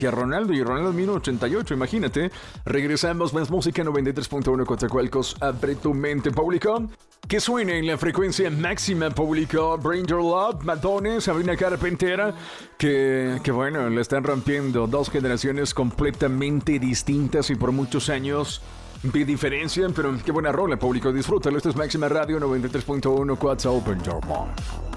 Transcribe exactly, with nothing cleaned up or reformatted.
que a Ronaldo, y Ronaldo vino ochenta y ocho, imagínate. Regresamos, más música, noventa y tres punto uno Coatzacoalcos, abre tu mente, público. Que suene en la frecuencia máxima, público. Bring Your Love, Madonna, Sabrina Carpenter, que, que bueno, la están rompiendo. Dos generaciones completamente distintas y por muchos años de diferencia, pero qué buena rola, público. Disfrútalo, esto es Máxima Radio noventa y tres punto uno, Quats Open Your Mind.